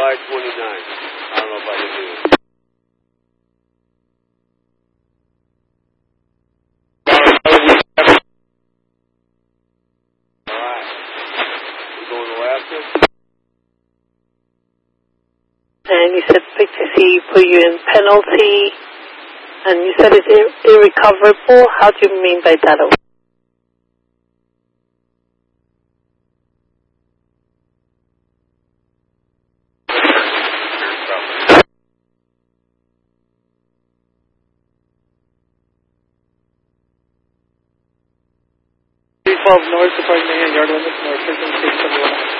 July 29th. I don't know if I can do it. Alright. You going to Alaska? And you said Victor C put you in penalty, and you said it's irrecoverable. How do you mean by that? North, departing yard limits, north, 13, 671.